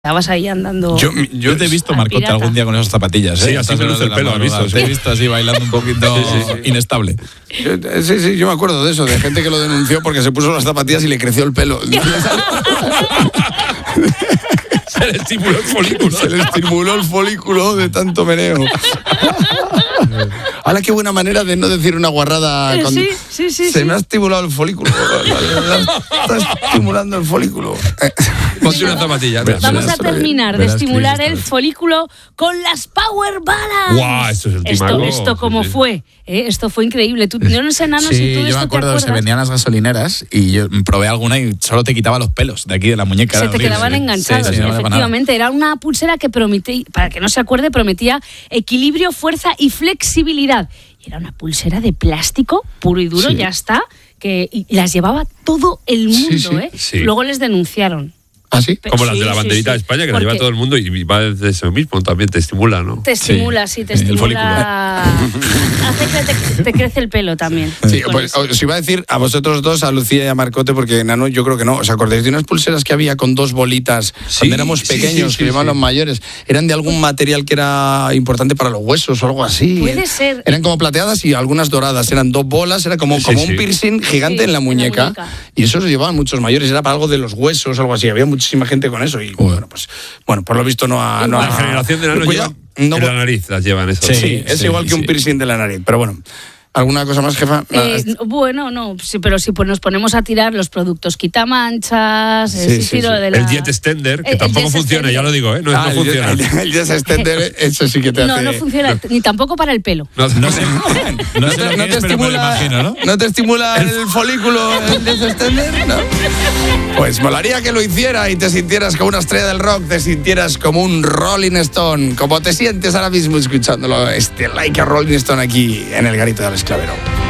Estabas ahí andando. Yo te he visto, Marcote, algún día con esas zapatillas. Sí, así me luce el pelo, ¿has visto? Te he visto así bailando un poquito inestable. Sí, yo me acuerdo de eso, de gente que lo denunció porque se puso las zapatillas y le creció el pelo. Se le estimuló el folículo. Se le estimuló el folículo de tanto meneo. Ahora, qué buena manera de no decir una guarrada. Sí. Se me ha estimulado el folículo. Está estimulando el folículo. Ponte una zapatilla. Vamos a terminar de estimular el folículo con las Power Balance. ¡Guau! Esto es el timaco. Esto cómo fue. Esto fue increíble. Yo no sé, Nano, si tú yo me acuerdo, se vendían las gasolineras y yo probé alguna y solo te quitaba los pelos de aquí de la muñeca. Se te quedaban enganchados. Sí, efectivamente, era una pulsera que prometía, para que no se acuerde, prometía equilibrio, fuerza y flexibilidad. Y era una pulsera de plástico puro y duro, ya está, y las llevaba todo el mundo. Sí. Luego les denunciaron. ¿Ah, sí? Como las de la banderita de España, que la lleva todo el mundo y va desde eso mismo, también te estimula, ¿no? Te estimula, te estimula. Hace que te crece el pelo también. Sí, pues os iba a decir a vosotros dos, a Lucía y a Marcote, porque Nano, yo creo que no. ¿Os acordáis de unas pulseras que había con dos bolitas cuando éramos pequeños, que llevaban los mayores? Eran de algún material que era importante para los huesos o algo así. Puede ser. Eran como plateadas y algunas doradas. Eran dos bolas, era como un piercing gigante en la muñeca. Y eso se llevaban muchos mayores. Era para algo de los huesos o algo así. Había muchísima gente con eso y bueno, por lo visto la generación de Nano lleva en la nariz, las llevan eso. Sí, es igual que un piercing de la nariz, pero bueno. ¿Alguna cosa más, jefa? Bueno, no, sí, pero si nos ponemos a tirar los productos quitamanchas, el Jet Extender, que tampoco funciona, ya lo digo, no funciona. El Jet Extender, eso sí que te hace... No funciona, ni tampoco para el pelo. No te estimula, ¿no te estimula el folículo el Jet Extender? ¿No? Pues molaría que lo hiciera y te sintieras como una estrella del rock, te sintieras como un Rolling Stone, como te sientes ahora mismo escuchándolo, Like a Rolling Stone aquí en el Garito del Esclavero.